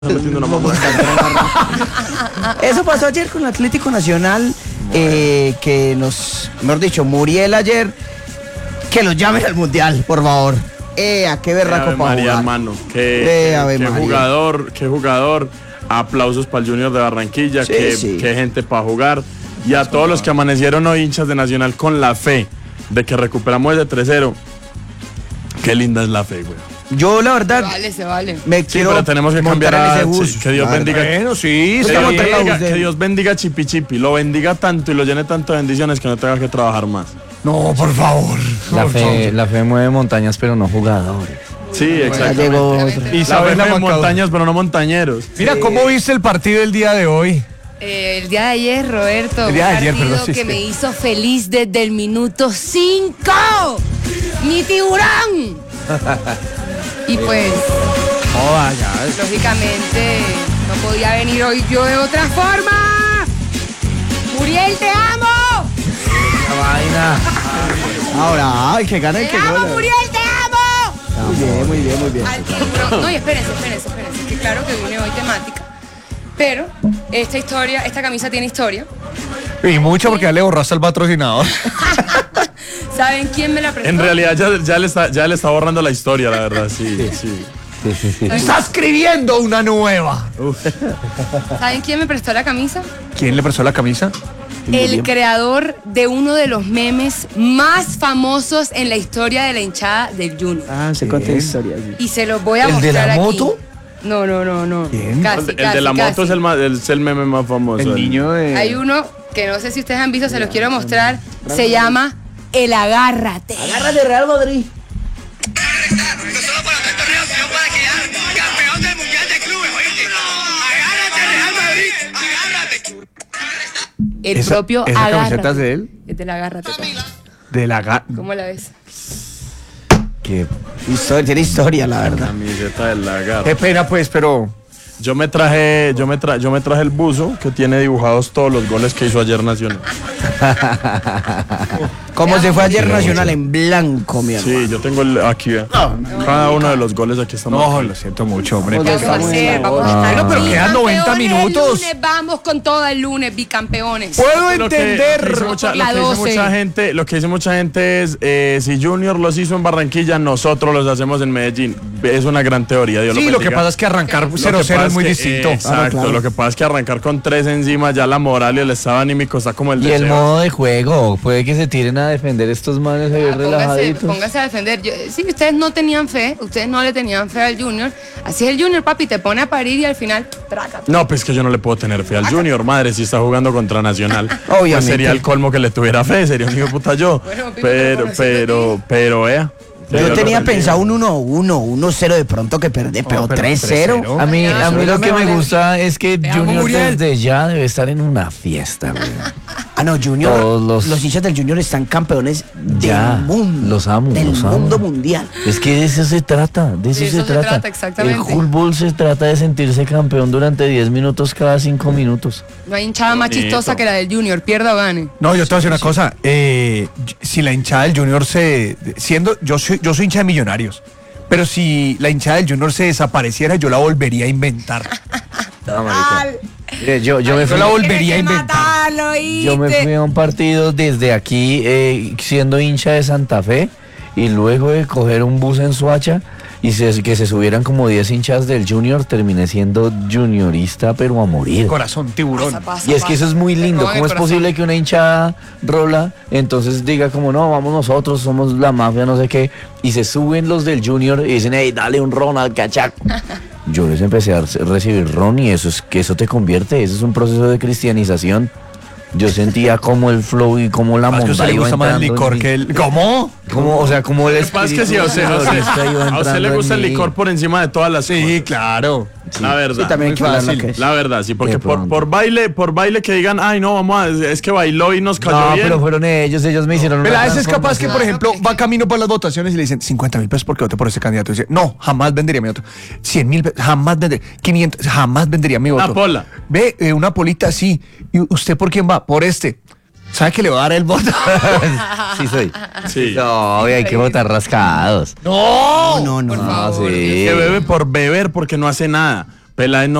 Metiendo una mamá. Eso pasó ayer con el Atlético Nacional, que mejor dicho, Muriel ayer, que los llamen al Mundial, por favor. A qué berraco para María, jugar. hermano, qué jugador. Aplausos para el Junior de Barranquilla, Sí, sí. qué gente para jugar. Y a todos los que amanecieron hoy hinchas de Nacional con la fe de que recuperamos ese 3-0. Qué linda es la fe, güey. Yo, la verdad, Se vale. me Sí, quiero pero tenemos que cambiar montar en a ese bus. que Dios bendiga. Bueno, sí, Que Dios bendiga Chipi Chipi, lo bendiga tanto y lo llene tanto de bendiciones que no tenga que trabajar más. No, por favor. La fe mueve montañas, pero no jugadores. Sí, Ya exacto. llegó otro. Y La sabes fe la de macabra. montañas, pero no montañeros. Mira, ¿cómo viste el partido el día de hoy? El día de ayer, Roberto, El día de un ayer, partido perdón, sí, que sí. me hizo feliz desde el minuto 5. ¡Mi tiburón! Y pues, No, vaya. lógicamente, no podía venir hoy yo de otra forma. ¡Muriel, te amo! La vaina. Ahora, ay, que gane el ¡Te que amo, gole. Muriel, te amo! Muy bien, muy bien, muy bien. Al tiburón. No, y espérense, que claro que viene hoy temática. Pero esta camisa tiene historia. Y mucho porque ya le borraste al patrocinador. ¿Saben quién me la prestó? En realidad ya le está borrando la historia, la verdad, sí. Está escribiendo una nueva. ¿Saben quién me prestó la camisa? ¿Quién le prestó la camisa? El creador de uno de los memes más famosos en la historia de la hinchada del Junior. Ah, se cuenta historia. Sí. Y se los voy a ¿El mostrar de la aquí. moto? No. ¿Quién? Casi, El de la moto es el meme más famoso. El niño de... Hay uno que no sé si ustedes han visto, se los quiero mostrar. Se llama El Agárrate. Agárrate, Real Madrid. No solo para este torneo, sino para quedar campeón del Mundial de Clubes, oíste. Agárrate, Real Madrid, agárrate. El propio ¿Esa camiseta Agárrate. es de él? Es del Agárrate. De la... ¿Cómo la ves? Qué Tiene historia, la verdad. Camiseta del lagarto. Qué pena, pues, pero... Yo me traje el buzo que tiene dibujados todos los goles que hizo ayer Nacional. Como se fue ayer Nacional en blanco, mi hermano. Sí, yo tengo aquí, vea. Cada uno de los goles aquí está No, marcado. lo siento mucho, hombre. Vamos ¿Qué vamos a hacer? Vamos a No, estar pero quedan 90 bicampeones minutos. El lunes, vamos con todo el lunes, bicampeones. Puedo Lo que entender. dice mucha La gente, lo que dice mucha gente es si Junior los hizo en Barranquilla, nosotros los hacemos en Medellín. Es una gran teoría. Dios Sí, lo que bendiga. pasa es que arrancar Lo que 0-0 pasa es muy que- distinto. Exacto, claro. lo que pasa es que arrancar con 3 encima, ya la moral y el estado anímico está como el Y de el Sebas. modo de juego, puede que se tiren a defender estos manes ahí relajaditos. Póngase a defender. Si ustedes no tenían fe, ustedes no le tenían fe al Junior. Así es el Junior, papi, te pone a parir y al final, trácate. No, pues que yo no le puedo tener fe al Junior, madre, si está jugando contra Nacional. Pues Obviamente. sería el colmo que le tuviera fe, sería un hijo de puta yo. Bueno, Pipo, pero, vea. Yo tenía pensado un 1-1, 1-0 de pronto que perdé, pero pero 3-0. 3-0. A mí lo que me vale. gusta es que Te amo, Junior Muriel. desde ya debe estar en una fiesta, güey. Ah, no, Junior. Todos Los hinchas del Junior están campeones Ya, del mundo. los amo, Del los amo. mundo mundial. Es que de eso se trata, de eso, se trata. exactamente. El fútbol se trata de sentirse campeón durante 10 minutos cada 5 minutos. No hay hinchada más Bonito. chistosa que la del Junior, pierda o gane. No, yo te voy a decir una cosa. Si la hinchada del Junior yo soy hincha de Millonarios, pero si la hinchada del Junior se desapareciera, yo la volvería a inventar. Yo me Yo fui, la volvería a inventar. yo me fui a un partido desde aquí siendo hincha de Santa Fe y luego de coger un bus en Soacha y que se subieran como 10 hinchas del Junior, terminé siendo juniorista pero a morir. Corazón tiburón. Y es que eso es muy lindo. ¿Cómo es posible que una hinchada rola entonces diga como no, vamos nosotros, somos la mafia, no sé qué, y se suben los del Junior y dicen, hey, dale un ron al cachak? Yo les empecé a recibir ron y eso te convierte, eso es un proceso de cristianización. Yo sentía como el flow y como la Más que a usted monda le iba gusta más el entrando en licor mí. que el... ¿Cómo? O sea, como el Lo que pasa es que sí, a usted le gusta el licor por encima de todas las Sí, cosas. claro. La verdad. Sí, también hay que hablar lo fácil. que es. La verdad, sí, porque De pronto. por baile que digan, ay no, es que bailó y nos cayó No, bien. pero fueron ellos me hicieron Pero una a veces es capaz que, por transformación. ejemplo, va camino para las votaciones y le dicen 50.000 pesos porque voté por ese candidato. Y dice, no, jamás vendería mi voto. 100.000 pesos, jamás vendería. 500, jamás vendería mi voto. Una pola. Ve, una polita, sí. ¿Y usted por quién va? Por este. ¿Sabe que le va a dar el voto? Sí soy. Sí. No, hay que votar rascados. ¡No! No, no, Por no. favor. sí. Que bebe por beber porque no hace nada. Peláez no